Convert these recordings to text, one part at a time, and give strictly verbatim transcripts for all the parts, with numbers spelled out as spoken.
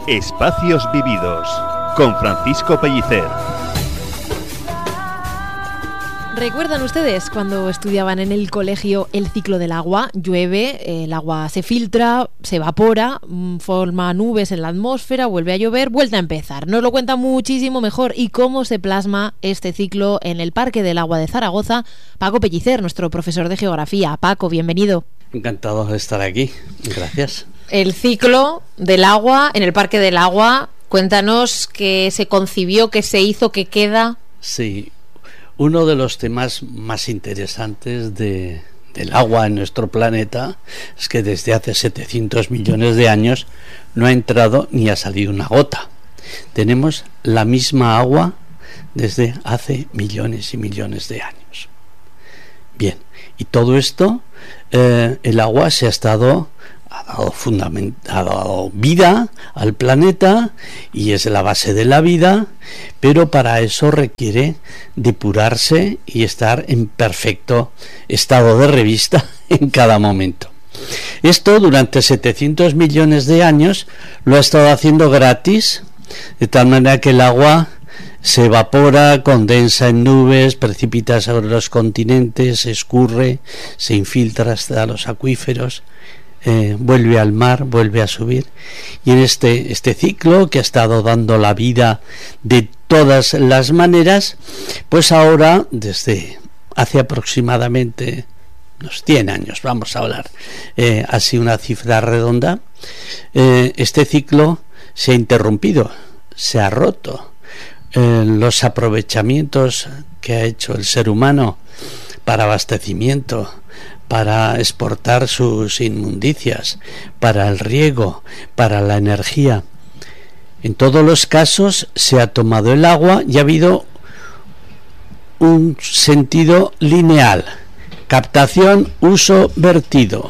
Espacios Vividos, con Francisco Pellicer. ¿Recuerdan ustedes cuando estudiaban en el colegio el ciclo del agua? Llueve, el agua se filtra, se evapora, forma nubes en la atmósfera, vuelve a llover, vuelve a empezar. Nos lo cuenta muchísimo mejor y cómo se plasma este ciclo en el Parque del Agua de Zaragoza, Paco Pellicer, nuestro profesor de geografía. Paco, bienvenido. Encantado de estar aquí, gracias. El ciclo del agua en el Parque del Agua, cuéntanos qué se concibió, qué se hizo, qué queda. Sí. Uno de los temas más interesantes de, del agua en nuestro planeta es que desde hace setecientos millones de años no ha entrado ni ha salido una gota. Tenemos la misma agua desde hace millones y millones de años. Bien, y todo esto, eh, el agua se ha estado... Ha dado, fundament- ha dado vida al planeta y es la base de la vida, pero para eso requiere depurarse y estar en perfecto estado de revista en cada momento. Esto durante setecientos millones de años lo ha estado haciendo gratis, de tal manera que el agua se evapora, condensa en nubes, precipita sobre los continentes, escurre, se infiltra hasta los acuíferos. Eh, vuelve al mar, vuelve a subir, y en este, este ciclo que ha estado dando la vida de todas las maneras, pues ahora desde hace aproximadamente unos cien años, vamos a hablar eh, así una cifra redonda, eh, este ciclo se ha interrumpido, se ha roto. Eh, los aprovechamientos que ha hecho el ser humano para abastecimiento, para exportar sus inmundicias, para el riego, para la energía. En todos los casos se ha tomado el agua y ha habido un sentido lineal: captación, uso, vertido,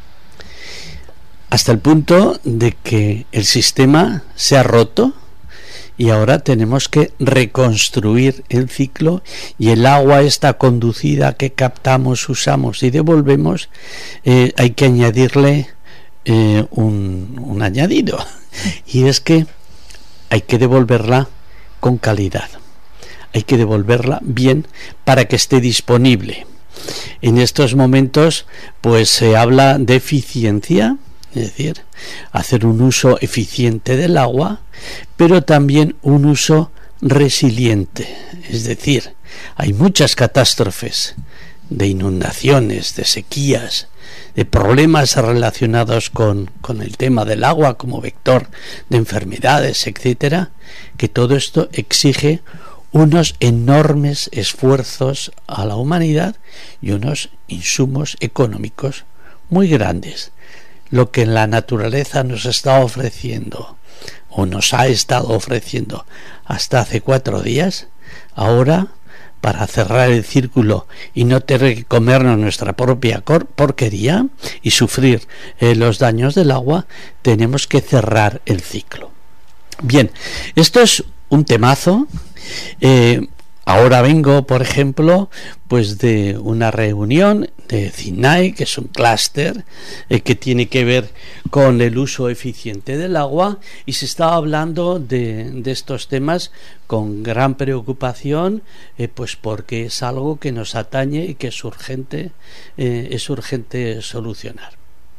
hasta el punto de que el sistema se ha roto y ahora tenemos que reconstruir el ciclo, y el agua está conducida que captamos, usamos y devolvemos, eh, hay que añadirle eh, un, un añadido, y es que hay que devolverla con calidad, hay que devolverla bien para que esté disponible. En estos momentos pues se habla de eficiencia, es decir, hacer un uso eficiente del agua, pero también un uso resiliente. Es decir, hay muchas catástrofes de inundaciones, de sequías, de problemas relacionados con, con el tema del agua como vector de enfermedades, etcétera, que todo esto exige unos enormes esfuerzos a la humanidad y unos insumos económicos muy grandes. Lo que la naturaleza nos está ofreciendo o nos ha estado ofreciendo hasta hace cuatro días, ahora, para cerrar el círculo y no tener que comernos nuestra propia porquería y sufrir eh, los daños del agua, tenemos que cerrar el ciclo. Bien, esto es un temazo. eh, Ahora vengo, por ejemplo, pues de una reunión de CINAE, que es un clúster eh, que tiene que ver con el uso eficiente del agua, y se estaba hablando de, de estos temas con gran preocupación, eh, pues porque es algo que nos atañe y que es urgente, eh, es urgente solucionar.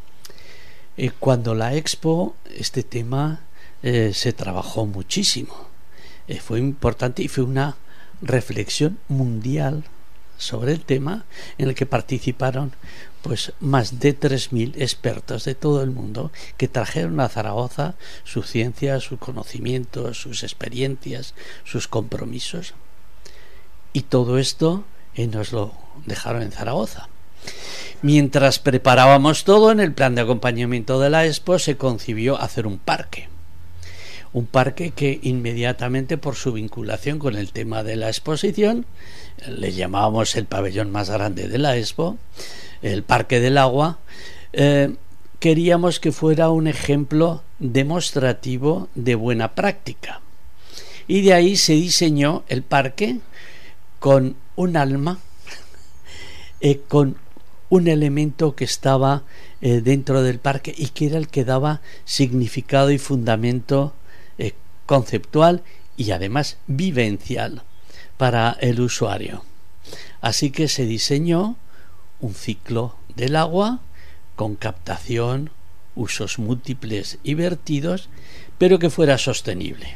Eh, cuando la Expo, este tema eh, se trabajó muchísimo, eh, fue importante y fue una reflexión mundial sobre el tema, en el que participaron pues más de tres mil expertos de todo el mundo, que trajeron a Zaragoza su ciencia, sus conocimientos, sus experiencias, sus compromisos, y todo esto eh, nos lo dejaron en Zaragoza. Mientras preparábamos todo, en el plan de acompañamiento de la Expo se concibió hacer un parque un parque que inmediatamente, por su vinculación con el tema de la exposición, le llamábamos el pabellón más grande de la Expo, el Parque del Agua. eh, queríamos que fuera un ejemplo demostrativo de buena práctica, y de ahí se diseñó el parque con un alma, eh, con un elemento que estaba eh, dentro del parque y que era el que daba significado y fundamento eh, conceptual y además vivencial para el usuario. Así que se diseñó un ciclo del agua con captación, usos múltiples y vertidos, pero que fuera sostenible.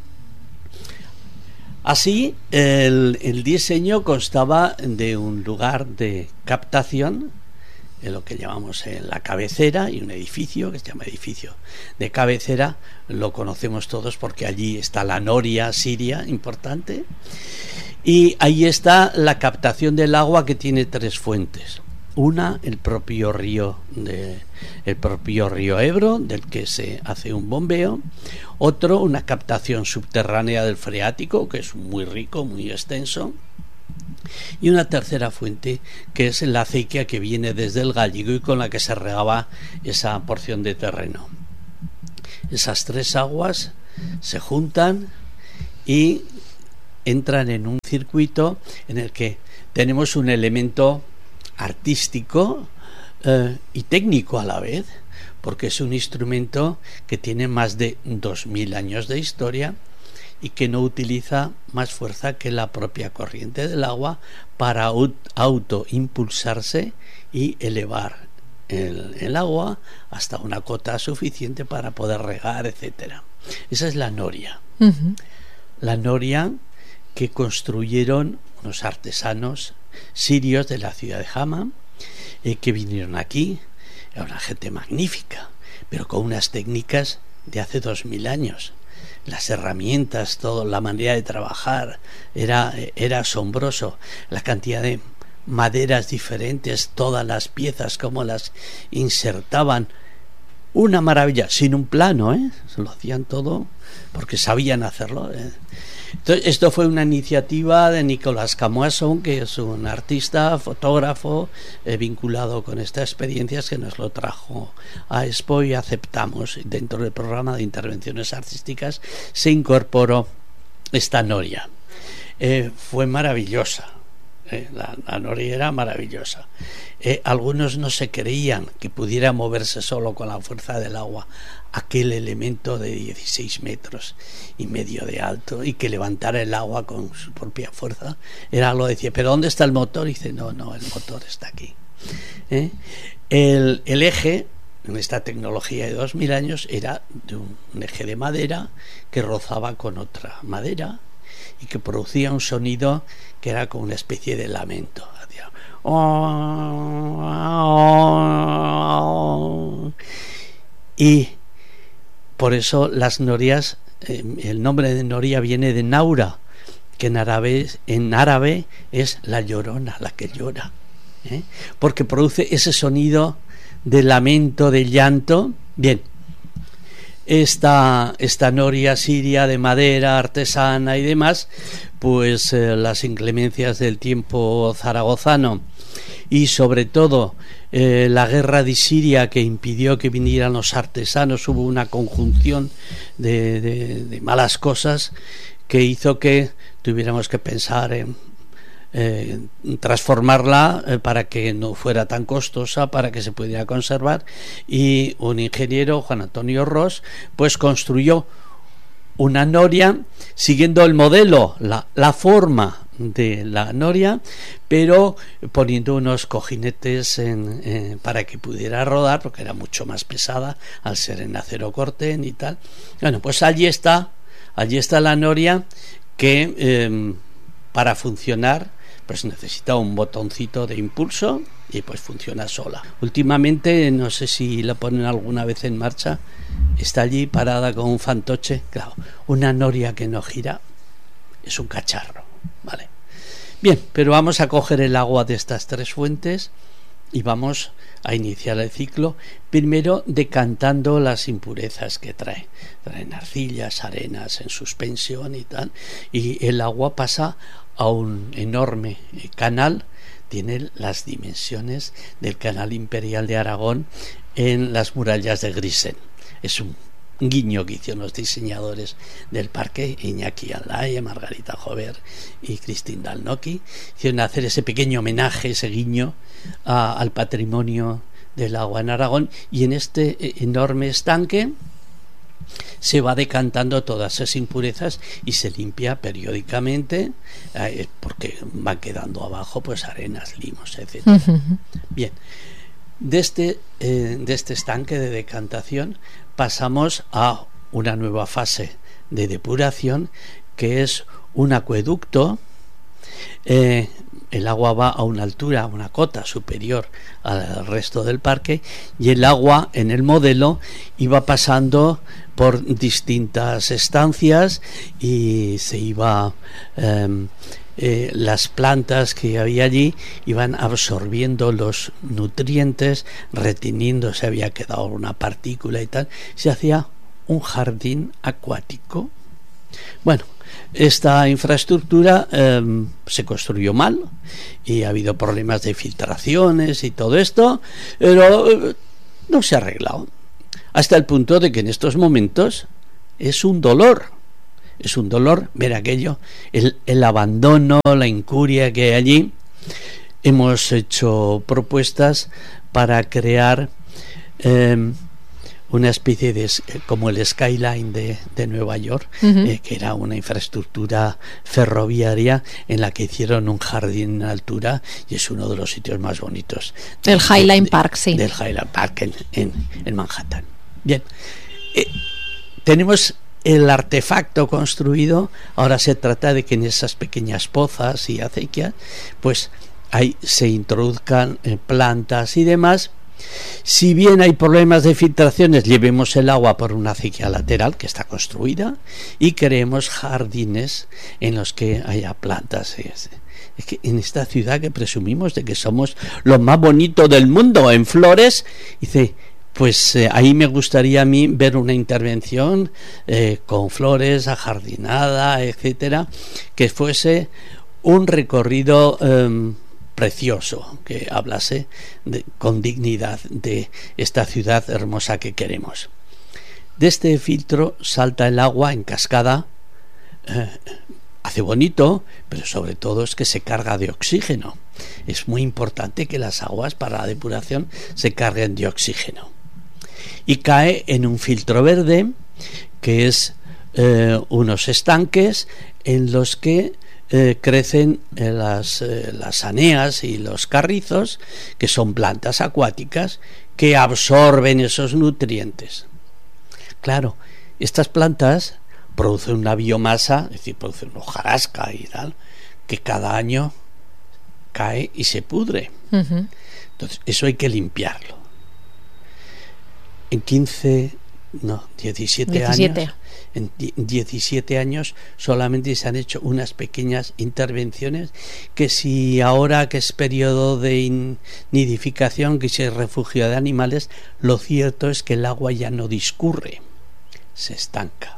Así, el, el diseño constaba de un lugar de captación, en lo que llamamos en la cabecera, y un edificio que se llama edificio de cabecera. Lo conocemos todos porque allí está la noria siria importante, y ahí está la captación del agua, que tiene tres fuentes. Una, el propio río de, el propio río Ebro, del que se hace un bombeo. Otro, una captación subterránea del freático, que es muy rico, muy extenso. Y una tercera fuente, que es la acequia que viene desde el Gállego y con la que se regaba esa porción de terreno. Esas tres aguas se juntan y entran en un circuito en el que tenemos un elemento artístico eh, y técnico a la vez, porque es un instrumento que tiene más de dos mil años de historia y que no utiliza más fuerza que la propia corriente del agua para autoimpulsarse y elevar el, el agua hasta una cota suficiente para poder regar, etcétera. Esa es la noria. Uh-huh. La noria que construyeron unos artesanos sirios de la ciudad de Hama, eh, que vinieron aquí. Era una gente magnífica, pero con unas técnicas de hace dos mil años. Las herramientas, todo, la manera de trabajar era, era asombroso. La cantidad de maderas diferentes, todas las piezas, cómo las insertaban. Una maravilla, sin un plano, ¿eh? Se lo hacían todo porque sabían hacerlo, ¿eh? Entonces, esto fue una iniciativa de Nicolas Camoisson, que es un artista, fotógrafo, eh, vinculado con estas experiencias, que nos lo trajo a Expo y aceptamos. Dentro del programa de intervenciones artísticas se incorporó esta noria. Eh, fue maravillosa. Eh, la, la noria era maravillosa. Eh, algunos no se creían que pudiera moverse solo con la fuerza del agua aquel elemento de dieciséis metros y medio de alto, y que levantara el agua con su propia fuerza. Era algo, decía, ¿pero dónde está el motor? Y dice, no, no, el motor está aquí. ¿Eh? El, el eje, en esta tecnología de dos mil años, era de un, un eje de madera que rozaba con otra madera y que producía un sonido que era como una especie de lamento. Hacía, oh, oh, oh. Y por eso las norias, eh, el nombre de noria viene de naura, que en árabe, en árabe es la llorona, la que llora, ¿eh? Porque produce ese sonido de lamento, de llanto. Bien, esta, esta noria siria de madera, artesana y demás, pues eh, las inclemencias del tiempo zaragozano y sobre todo eh, la guerra de Siria, que impidió que vinieran los artesanos, hubo una conjunción de, de, de malas cosas que hizo que tuviéramos que pensar en eh, transformarla eh, para que no fuera tan costosa, para que se pudiera conservar, y un ingeniero, Juan Antonio Ros, pues construyó una noria siguiendo el modelo, la, la forma de la noria, pero poniendo unos cojinetes en, eh, para que pudiera rodar, porque era mucho más pesada al ser en acero corten y tal. Bueno, pues allí está, allí está la noria, que eh, para funcionar pues necesita un botoncito de impulso y pues funciona sola. Últimamente, no sé si la ponen alguna vez en marcha, está allí parada con un fantoche. Claro, una noria que no gira es un cacharro, ¿vale? Bien, pero vamos a coger el agua de estas tres fuentes y vamos a iniciar el ciclo, primero decantando las impurezas que trae. Traen arcillas, arenas en suspensión y tal, y el agua pasa a un enorme canal. Tiene las dimensiones del canal imperial de Aragón en las murallas de Grisen. Es un guiño que hicieron los diseñadores del parque, Iñaki Alaya, Margarita Jover y Cristín Dalnoki, hicieron hacer ese pequeño homenaje, ese guiño a, al patrimonio del agua en Aragón, y en este enorme estanque se va decantando todas esas impurezas y se limpia periódicamente, eh, porque van quedando abajo pues arenas, limos, etcétera. Uh-huh. Bien, de este, eh, de este estanque de decantación pasamos a una nueva fase de depuración, que es un acueducto. Eh, el agua va a una altura, a una cota superior al resto del parque, y el agua en el modelo iba pasando por distintas estancias y se iba eh, eh, las plantas que había allí iban absorbiendo los nutrientes, reteniendo, se había quedado una partícula y tal, se hacía un jardín acuático. Bueno, esta infraestructura eh, se construyó mal y ha habido problemas de filtraciones y todo esto, pero eh, no se ha arreglado, hasta el punto de que en estos momentos es un dolor, es un dolor ver aquello, el, el abandono, la incuria que hay allí. Hemos hecho propuestas para crear eh, una especie de, como el Skyline de, de Nueva York, uh-huh. eh, que era una infraestructura ferroviaria en la que hicieron un jardín en altura, y es uno de los sitios más bonitos. El Highline Park, sí. Del Highline Park en, en, en Manhattan. Bien, eh, tenemos el artefacto construido. Ahora se trata de que en esas pequeñas pozas y acequias pues ahí se introduzcan eh, plantas y demás. Si bien hay problemas de filtraciones, llevemos el agua por una acequia lateral que está construida y creemos jardines en los que haya plantas. Es que en esta ciudad que presumimos de que somos lo más bonito del mundo en flores, dice, pues eh, ahí me gustaría a mí ver una intervención eh, con flores, ajardinada, etcétera, que fuese un recorrido eh, precioso, que hablase de, con dignidad de esta ciudad hermosa que queremos. De este filtro salta el agua en cascada, eh, hace bonito, pero sobre todo es que se carga de oxígeno. Es muy importante que las aguas para la depuración se carguen de oxígeno. Y cae en un filtro verde, que es eh, unos estanques en los que Eh, crecen eh, las, eh, las aneas y los carrizos, que son plantas acuáticas que absorben esos nutrientes. Claro, estas plantas producen una biomasa, es decir, producen hojarasca y tal, que cada año cae y se pudre. Uh-huh. Entonces, eso hay que limpiarlo. En quince, no, diecisiete, diecisiete años... En diecisiete años solamente se han hecho unas pequeñas intervenciones, que si ahora que es periodo de nidificación, que si es refugio de animales, lo cierto es que el agua ya no discurre, se estanca.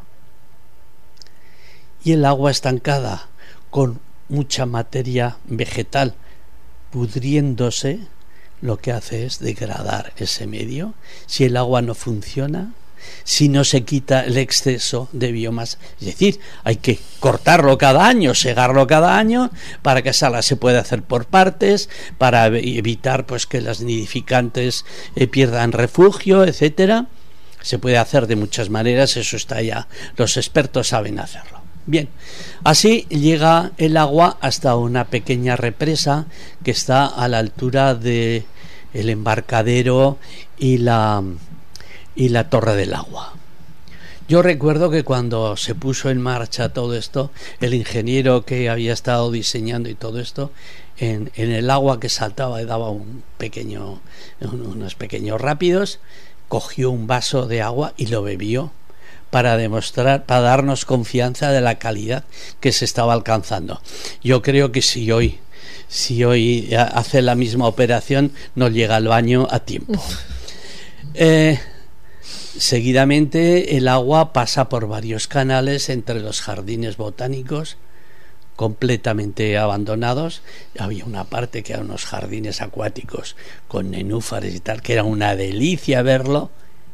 Y el agua estancada, con mucha materia vegetal pudriéndose, lo que hace es degradar ese medio. Si el agua no funciona, si no se quita el exceso de biomasa, es decir, hay que cortarlo cada año, segarlo cada año, para que esa se pueda hacer por partes, para evitar pues que las nidificantes eh, pierdan refugio, etcétera. Se puede hacer de muchas maneras, eso está ya, los expertos saben hacerlo. Bien, así llega el agua hasta una pequeña represa que está a la altura de el embarcadero y la y la Torre del Agua. Yo recuerdo que cuando se puso en marcha todo esto, el ingeniero que había estado diseñando y todo esto, en, en el agua que saltaba y daba un pequeño, un, unos pequeños rápidos, cogió un vaso de agua y lo bebió para demostrar, para darnos confianza de la calidad que se estaba alcanzando. Yo creo que si hoy, si hoy hace la misma operación, no llega al baño a tiempo. Eh, Seguidamente el agua pasa por varios canales entre los jardines botánicos completamente abandonados. Había una parte que eran unos jardines acuáticos con nenúfares y tal, que era una delicia verlo,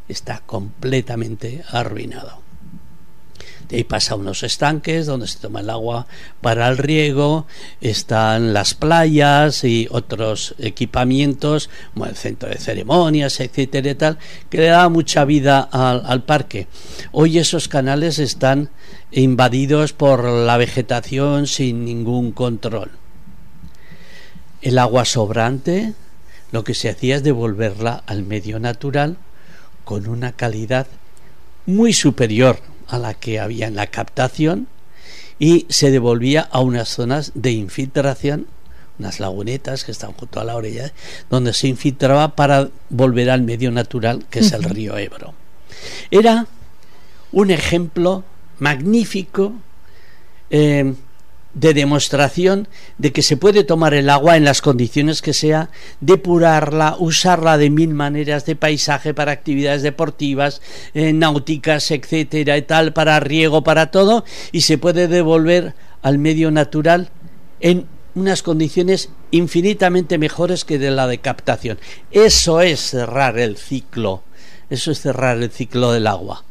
está completamente arruinado. De ahí pasa a unos estanques donde se toma el agua para el riego, están las playas y otros equipamientos, como el centro de ceremonias, etcétera y tal, que le da mucha vida al, al parque. Hoy esos canales están invadidos por la vegetación sin ningún control. El agua sobrante, lo que se hacía es devolverla al medio natural con una calidad muy superior a la que había en la captación, y se devolvía a unas zonas de infiltración, unas lagunetas que están junto a la orilla, donde se infiltraba para volver al medio natural, que es el río Ebro. Era un ejemplo magnífico eh, de demostración de que se puede tomar el agua en las condiciones que sea, depurarla, usarla de mil maneras, de paisaje para actividades deportivas, eh, náuticas, etcétera y tal, para riego, para todo, y se puede devolver al medio natural en unas condiciones infinitamente mejores que de la de captación. Eso es cerrar el ciclo, eso es cerrar el ciclo del agua.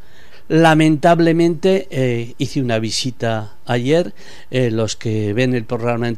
Lamentablemente eh, hice una visita ayer, eh, los que ven el programa en